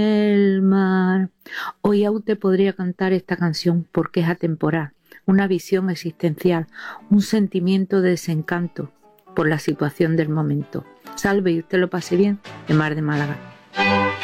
El mar. Hoy aún te podría cantar esta canción porque es atemporal, una visión existencial, un sentimiento de desencanto por la situación del momento. Salve y usted lo pase bien, de Mar de Málaga.